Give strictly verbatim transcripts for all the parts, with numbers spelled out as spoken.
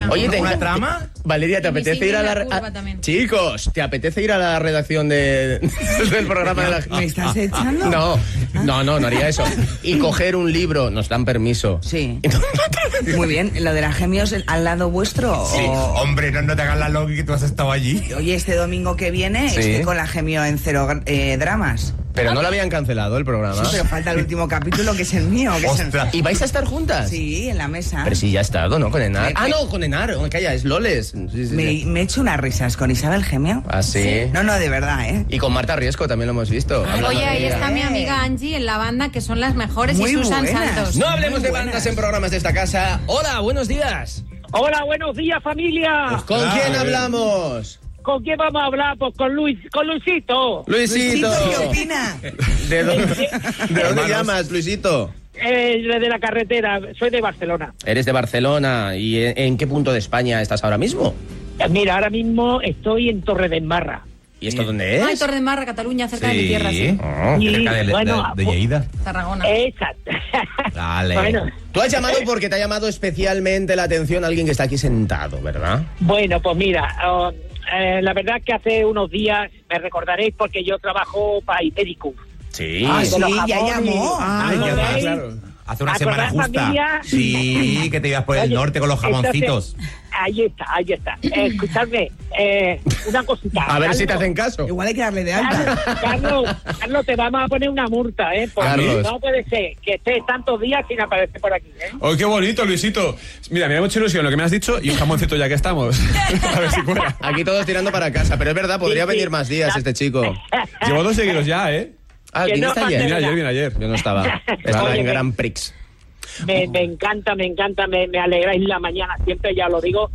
Oye, ¿Una, te- una trama? Valeria, ¿te Y apetece Miss ir a la... Indie la a- curva también. Chicos, ¿te apetece ir a la redacción de... del programa de la... ¿Me estás echando? No, no, no, no haría eso. Y coger un libro, nos dan permiso. Sí. Muy bien. ¿Lo de las gemios al lado vuestro? Sí. o- Hombre, no, no te hagas la loca que tú has estado allí. Oye, este domingo que viene Sí. estoy con la gemio en cero eh, dramas. Pero no lo habían cancelado el programa. Sí, pero falta el último capítulo, que es el mío. Que es el- Ostras. ¿Y vais a estar juntas? Sí, en la mesa. Pero sí, ya ha estado, ¿no? Con Enar. Me- Ah, me- no, con Enar. Oh, calla, es Loles. Sí, sí, Me, sí. me he hecho unas risas con Isabel Gemio. ¿Ah, sí? No, no, de verdad, ¿eh? Y con Marta Riesco también lo hemos visto. Hablando Oye, de ahí ella. está mi amiga Angie en la banda, que son las mejores, Muy y Susan buenas. Santos. No hablemos Muy de buenas. bandas en programas de esta casa. Hola, buenos días. Hola, buenos días, familia. ¿Con Ah, quién bien. hablamos? ¿Con quién vamos a hablar? Pues con Luis, con Luisito. Luisito. ¿Qué opina? ¿De dónde, ¿de dónde llamas, Luisito? Eh, de la carretera, soy de Barcelona. Eres de Barcelona. ¿Y en, en qué punto de España estás ahora mismo? Eh, Mira, ahora mismo estoy en Torredembarra. ¿Y esto dónde es? Ay, Torre de Marra, Cataluña, cerca de mi tierra, sí. Oh. Y, Cerca de, de- bueno, de- de Lleida. Tarragona. Exacto. Dale. Bueno, Tú has llamado porque te ha llamado especialmente la atención alguien que está aquí sentado, ¿verdad? bueno, pues mira, oh, eh, la verdad es que hace unos días me recordaréis porque yo trabajo para Ipericus. Sí. Ah, de los sí, ya jamones. llamó. Ay, qué ¿Acordáis? más. claro. Hace una ¿Acordás, semana justa. familia? Sí, que te ibas por el Oye, norte con los jamoncitos. entonces, ahí está, ahí está. Eh, escuchadme, eh, una cosita. A ver si te Carlos. hacen caso. Igual hay que darle de alta. Carlos, Carlos, Carlos, te vamos a poner una multa, ¿eh? Porque Carlos. no puede ser que estés tantos días sin aparecer por aquí, ¿eh? ¡Oh, qué bonito, Luisito! Mira, me da mucha ilusión lo que me has dicho y un jamoncito ya que estamos. A ver si cuela. Aquí todos tirando para casa, pero es verdad, podría Sí, sí. venir más días este chico. Llevo dos seguidos ya, ¿eh? Ah, Que ¿viniste no ayer? Vine ayer, vine ayer. Yo no estaba. Estaba Oye, en me- Grand Prix. Me, me encanta, me encanta, me, me alegráis la mañana, siempre ya lo digo.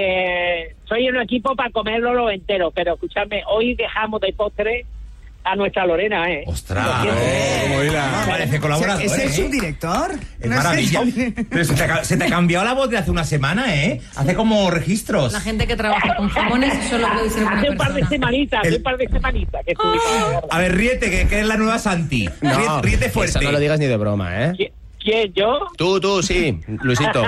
Eh, soy un equipo para comerlo entero, pero escuchadme, hoy dejamos de postre a nuestra Lorena, ¿eh? ¡Ostras! Lo siento. Oh, ¿cómo irá? Parece colaborador, ¿Es el ¿eh? subdirector? Es No sé. maravilla. Pero se te, ha, se te ha cambiado la voz de hace una semana, ¿eh? Hace como registros. La gente que trabaja con jamones solo puede ser buena Hace un par de persona. semanitas, hace El- un par de semanitas que estuvimos. A ver, ríete, que, que es la nueva Santi. No, Ríete, ríete fuerte. eso no lo digas ni de broma, ¿eh? ¿Qui- ¿Quién, yo? Tú, tú, sí, Luisito.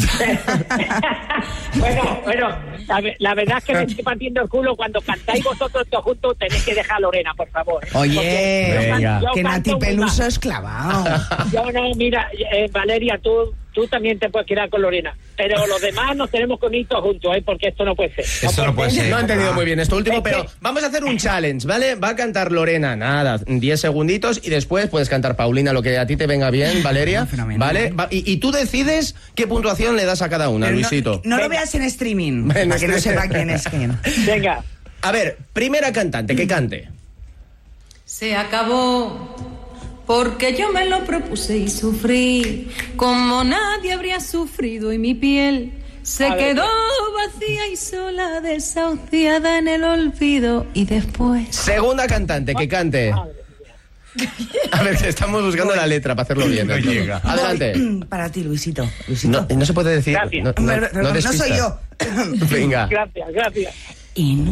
bueno, bueno, la, ve- la verdad es que me estoy partiendo el culo cuando cantáis vosotros todos juntos, tenéis que dejar a Lorena, por favor. ¿eh? Oye, Porque yo can- venga. yo que canto Nati muy Peluso mal. es clavado. Yo no, mira, eh, Valeria, tú, tú también te puedes quedar con Lorena, pero los demás nos tenemos que unir todos juntos, ¿eh? Porque esto no puede ser. Eso no puede ser. No he entendido muy bien esto último, Es que- pero vamos a hacer un challenge, ¿vale? Va a cantar Lorena, nada, diez segunditos y después puedes cantar Paulina, lo que a ti te venga bien, Valeria, Fenomenal. ¿vale? Va- y, y tú decides qué puntuación le das a cada una, Pero no- Luisito. No, lo veas en streaming, En para que no streaming. sepa quién es quién. Venga. A ver, primera cantante, que cante. Se acabó porque yo me lo propuse y sufrí como nadie habría sufrido, y mi piel se A ver. quedó vacía y sola, desahuciada en el olvido. Y después Segunda cantante, que cante. A ver, que estamos buscando la letra para hacerlo bien. No ¿eh? llega. Adelante. Para ti, Luisito. Luisito. No, no se puede decir. Gracias. No, no- Perdón, no no des soy pistas. yo. Venga. Gracias, gracias. Y